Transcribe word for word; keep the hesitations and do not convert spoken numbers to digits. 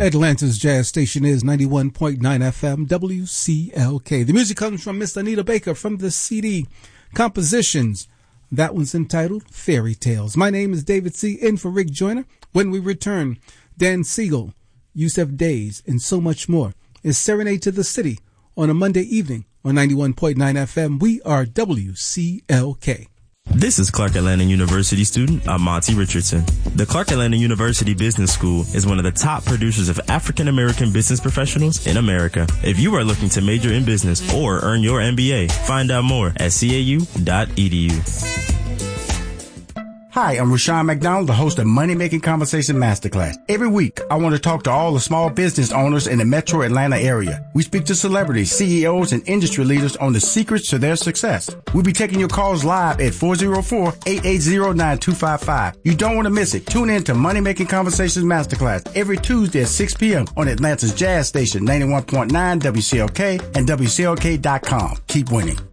Atlanta's Jazz Station is ninety-one point nine F M W C L K. The music comes from Miss Anita Baker from the C D Compositions. That one's entitled Fairy Tales. My name is David C. in for Rick Joyner. When we return, Dan Siegel, Yusef Days, and so much more is Serenade to the City on a Monday evening on ninety-one point nine F M. We are W C L K. This is Clark Atlanta University student Amonte Richardson. The Clark Atlanta University Business School is one of the top producers of African American business professionals in America. If you are looking to major in business or earn your M B A, find out more at C A U dot E D U. Hi, I'm Rashawn McDonald, the host of Money Making Conversation Masterclass. Every week, I want to talk to all the small business owners in the metro Atlanta area. We speak to celebrities, C E Os, and industry leaders on the secrets to their success. We'll be taking your calls live at four oh four, eight eight zero, nine two five five. You don't want to miss it. Tune in to Money Making Conversations Masterclass every Tuesday at six p.m. on Atlanta's Jazz Station, ninety-one point nine W C L K and W C L K dot com. Keep winning.